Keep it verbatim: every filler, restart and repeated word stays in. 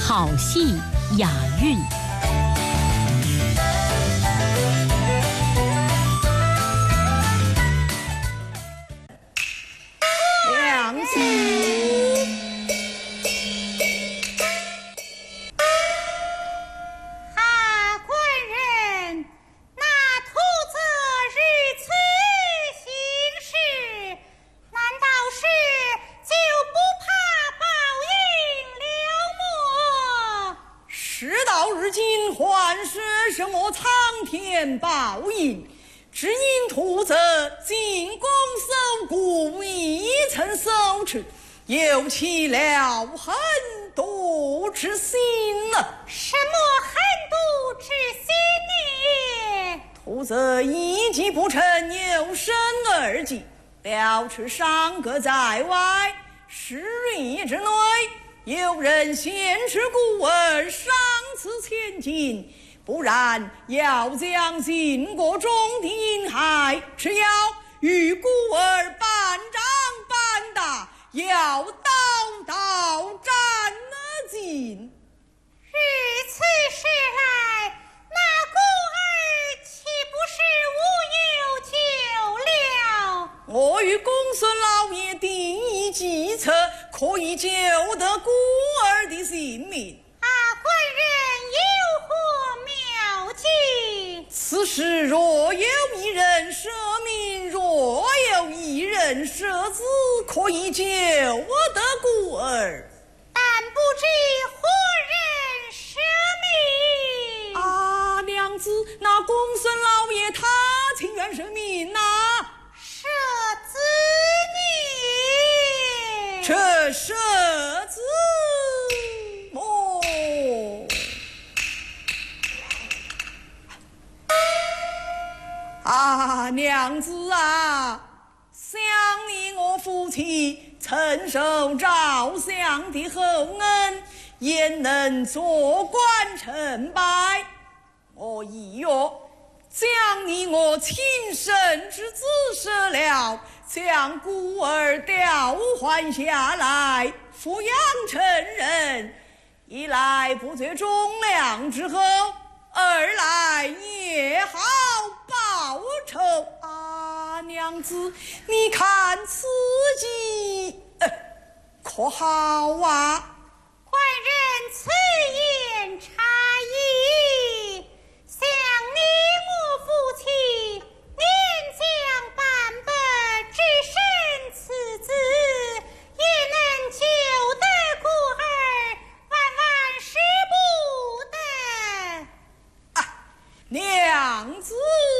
好戏雅韵。 娘子， 啊，官人，那屠责如此行事，难道是就不怕报应了么？ 事到如今，还是什么苍天报应？只因屠责进宫搜刮，未曾收持，又起了狠毒之心了。 什么狠毒之心呢？ 屠责一计不成，又生二计，了却上阁在外，十月之内，有人先持孤儿赏赐千金，不然要将经过中的阴害，只要与孤儿半长半大，要刀刀斩了尽。 如此说来，那孤儿岂不是无有救了？ 我与公孙老爷定一计策，可以救得孤儿的性命。 啊，官人有何妙计？ 此时若有一人舍命，若有一人舍子，可以救得孤儿。 但不知何人舍命？ 啊，娘子，那公孙老爷他情愿舍命呐、 舍子你？ 这舍子么？啊，娘子啊，想你我夫妻承受赵相的厚恩，焉能坐观成败？我意愿将你我亲生之子舍了，将孤儿调换下来，抚养成人，一来不绝忠良之后，二来也好报仇啊！娘子，你看此计，呃，可好啊？ 官人此言差矣。像你我夫妻年将半百，只生此子，也能救得孤儿，万万使不得。 娘子